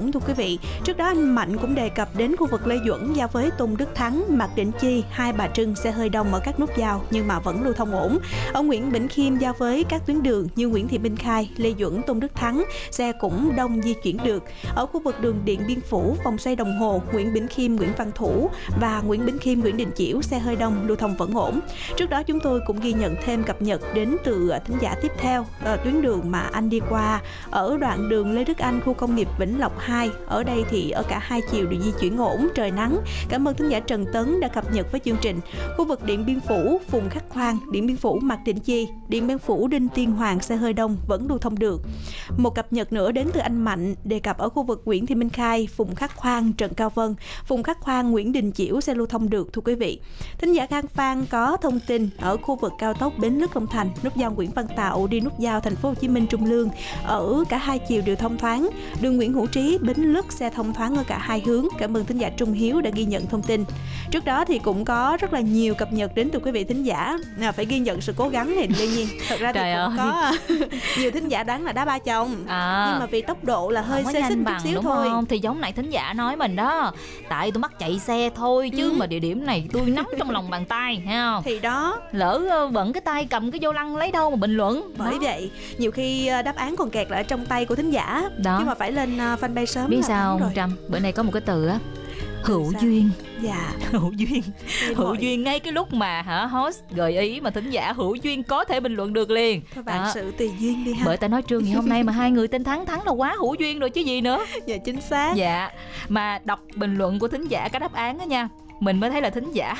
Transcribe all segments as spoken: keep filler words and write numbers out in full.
ổn thưa quý vị. Trước đó anh Mạnh cũng đề cập đến khu vực Lê Duẩn giao với Tôn Đức Thắng, Mạc Đỉnh Chi, Hai Bà Trưng xe hơi đông ở các nút giao nhưng mà vẫn lưu thông ổn. Ở Nguyễn Bỉnh Khiêm giao với các tuyến đường như Nguyễn Thị Minh Khai, Lê Duẩn, Tôn Đức Thắng xe cũng đông di chuyển được. Ở khu vực đường Điện Biên Phủ, vòng xoay Đồng Hồ, Nguyễn Bỉnh Khiêm, Nguyễn Văn Thủ và Nguyễn Bỉnh Khiêm, Nguyễn Đình Chiểu xe hơi đông, lưu thông vẫn ổn. Trước đó chúng tôi cũng ghi nhận thêm cập nhật đến từ thính giả tiếp theo, uh, tuyến đường mà anh đi qua ở đoạn đường Lê Đức Anh, khu công nghiệp Vĩnh Lộc hai. Ở đây thì ở cả hai chiều đều di chuyển ổn, trời nắng. Cảm ơn thính giả Trần Tấn đã cập nhật với chương trình. Khu vực Điện Biên Phủ, Phùng Khắc Khoan, Điện Biên Phủ, Mạc Đỉnh Chi, Điện Biên Phủ, Đinh Tiên Hoàng xe hơi đông vẫn lưu thông được. Một cập nhật nữa đến từ anh Mạnh đề cập ở khu vực Nguyễn Thị Minh Khai, Phùng Khắc Khoan, Trần Cao Vân, Phùng Khắc Khoan, Nguyễn Đình Chiểu xe lưu thông được thưa quý vị. Thính giả Khang Phan có thông tin ở khu vực cao tốc Bến Lức Long Thành, nút giao Nguyễn Văn Tạo đi nút giao Thành phố Hồ Chí Minh Trung Lương, ở cả hai chiều đều thông thoáng. Đường Nguyễn Hữu Trí, Bến Lức xe thông thoáng ở cả hai hướng. Cảm ơn thính giả Trung Hiếu đã ghi nhận thông tin. Trước đó thì cũng có rất là nhiều cập nhật đến từ quý vị thính giả. À, phải ghi nhận sự cố gắng này Lê Nhiên. Thật ra thì Trời cũng ơi. có nhiều thính giả đoán là đá ba chồng, À, nhưng mà vì tốc độ là hơi không có xê xích nhanh chút bằng xíu đúng thôi. không? Thì giống nãy thính giả nói mình đó, tại tôi mắc chạy xe thôi chứ Ừ. mà địa điểm này tôi nắm trong lòng bàn tay, thấy không? Thì đó, Lỡ ờ, bận cái tay cầm cái vô lăng lấy đâu mà bình luận. bởi Đó. vậy nhiều khi ờ, đáp án còn kẹt lại ở trong tay của thính giả. Đó. Nhưng mà phải lên ờ, fanpage sớm Biết là sao đúng không rồi. Trâm? Bữa nay có một cái từ á, hữu sao? duyên. Dạ. Hữu duyên. Thì Hữu mọi- duyên ngay cái lúc mà hả host gợi ý mà thính giả hữu duyên có thể bình luận được liền. Thôi bạn Đó. sự tùy duyên đi ha. Bởi ta nói trương ngày hôm nay mà hai người tên Thắng Thắng là quá hữu duyên rồi chứ gì nữa. Dạ chính xác. Dạ. Mà đọc bình luận của thính giả cái đáp án đó nha, mình mới thấy là thính giả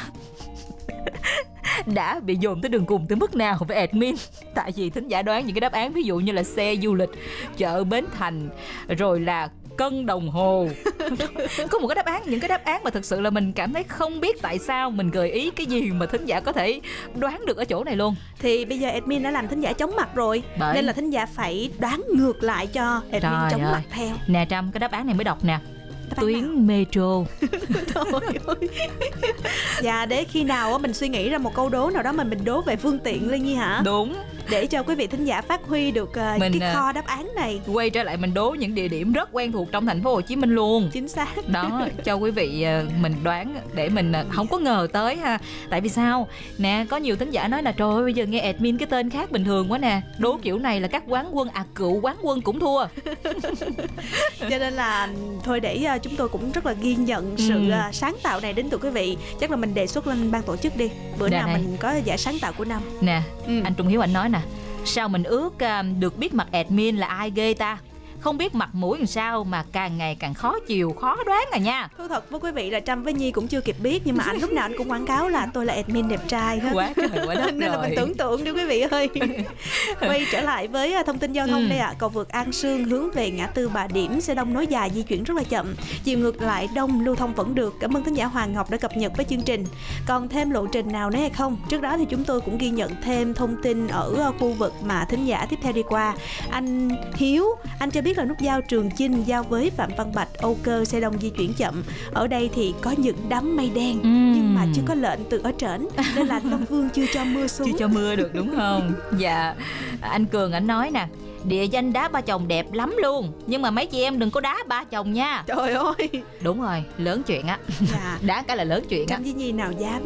đã bị dồn tới đường cùng tới mức nào với admin. Tại vì thính giả đoán những cái đáp án ví dụ như là xe du lịch, chợ Bến Thành, rồi là cân đồng hồ. Có một cái đáp án, những cái đáp án mà thực sự là mình cảm thấy không biết tại sao mình gợi ý cái gì mà thính giả có thể đoán được ở chỗ này luôn. Thì bây giờ admin đã làm thính giả chóng mặt rồi, Bởi- nên là thính giả phải đoán ngược lại cho admin Trời chóng ơi. mặt theo. Nè Trâm, cái đáp án này mới đọc nè. Đáp án nào? Tuyến metro. Trời ơi. Dạ, để khi nào á mình suy nghĩ ra một câu đố nào đó mà mình đố về phương tiện Lê Nhi hả? Đúng. Để cho quý vị thính giả phát huy được uh, Mình, cái à, kho đáp án này. Quay trở lại mình đố những địa điểm rất quen thuộc trong thành phố Hồ Chí Minh luôn. Chính xác. Đó, cho quý vị ờ, mình đoán để mình ờ, không có ngờ tới ha. Tại vì sao? Nè, có nhiều thính giả nói là trời ơi bây giờ nghe admin cái tên khác bình thường quá nè. Đố kiểu này là các quán quân, à cựu quán quân cũng thua. Cho nên là thôi để uh, chúng tôi cũng rất là ghi nhận sự Ừ. uh, sáng tạo này đến từ quý vị. Chắc là mình đề xuất lên ban tổ chức đi. Bữa Nè nào này. mình có giải sáng tạo của năm. Nè, Ừ. anh Trung Hiếu anh nói nè, sao mình ước ờ, được biết mặt admin là ai ghê ta. Không biết mặt mũi làm sao mà càng ngày càng khó chiều, khó đoán à nha. Thú thật với quý vị là Trâm với Nhi cũng chưa kịp biết, nhưng mà anh lúc nào anh cũng quảng cáo là tôi là admin đẹp trai hết. Quá trời quá đất Nên là mình rồi. tưởng tượng đi quý vị ơi. Quay trở lại với uh, thông tin giao thông Ừ. đây ạ. Cầu vượt An Sương hướng về ngã tư Bà Điểm xe đông nối dài di chuyển rất là chậm. Chiều ngược lại đông lưu thông vẫn được. Cảm ơn thính giả Hoàng Ngọc đã cập nhật với chương trình. Còn thêm lộ trình nào nữa hay không? Trước đó thì chúng tôi cũng ghi nhận thêm thông tin ở uh, khu vực mà thính giả tiếp theo đi qua. Anh Hiếu, anh cho biết là nút giao Trường Chinh giao với Phạm Văn Bạch, Âu Cơ xe đông di chuyển chậm. Ở đây thì có những đám mây đen, Ừm. nhưng mà chưa có lệnh từ ở trển nên là Long Vương chưa cho mưa xuống. Chưa cho mưa được đúng không? Dạ. Anh Cường anh nói nè, địa danh đá Ba Chồng đẹp lắm luôn, nhưng mà mấy chị em đừng có đá Ba Chồng nha. Trời ơi. Đúng rồi, lớn chuyện á. Dạ. Đá cái là lớn chuyện á. Trâm với Nhi nào dám.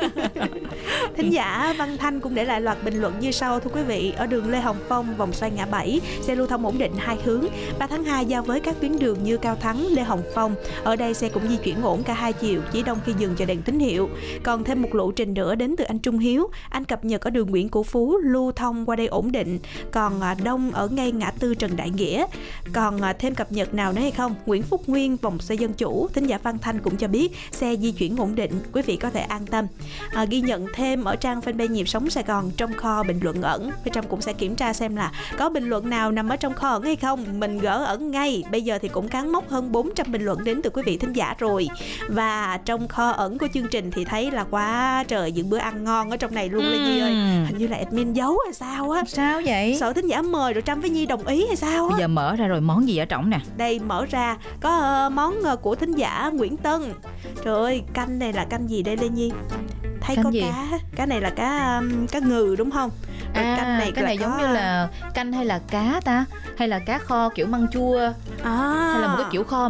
Thính giả Văn Thanh cũng để lại loạt bình luận như sau thưa quý vị. Ở đường Lê Hồng Phong, vòng xoay ngã bảy, xe lưu thông ổn định hai hướng. ba tháng hai giao với các tuyến đường như Cao Thắng, Lê Hồng Phong. Ở đây xe cũng di chuyển ổn cả hai chiều, chỉ đông khi dừng chờ đèn tín hiệu. Còn thêm một lộ trình nữa đến từ anh Trung Hiếu. Anh cập nhật ở đường Nguyễn Cửu Phú, lưu thông qua đây ổn định. Còn à, đông ở ngay ngã tư Trần Đại Nghĩa. Còn à, thêm cập nhật nào nữa hay không? Nguyễn Phúc Nguyên, vòng xoay Dân Chủ. Thính giả Văn Thanh cũng cho biết xe di chuyển ổn định, quý vị có thể an tâm. À, ghi nhận thêm ở trang fanpage Nhịp Sống Sài Gòn trong kho bình luận ẩn. Phía Trâm cũng sẽ kiểm tra xem là có bình luận nào nằm ở trong kho ẩn hay không, mình gỡ ẩn ngay. Bây giờ thì cũng cán mốc hơn bốn trăm bình luận đến từ quý vị thính giả rồi. Và trong kho ẩn của chương trình thì thấy là quá trời những bữa ăn ngon ở trong này luôn. Lê Nhi ơi, hình như là admin giấu hay sao á. Sao vậy? Sợ thính giả mời rồi Trâm với Nhi đồng ý hay sao á. Bây giờ mở ra rồi, món gì ở trỏng nè? Đây mở ra có uh, món uh, của thính giả Nguyễn Tân. Trời ơi, canh này là canh gì đây Lê Nhi? Thấy Canh có gì? cá, cá này là cá um, cá ngừ đúng không? Rồi À, canh này cái là này có... giống như là canh hay là cá ta? Hay là cá kho kiểu măng chua? à, Hay là một cái kiểu kho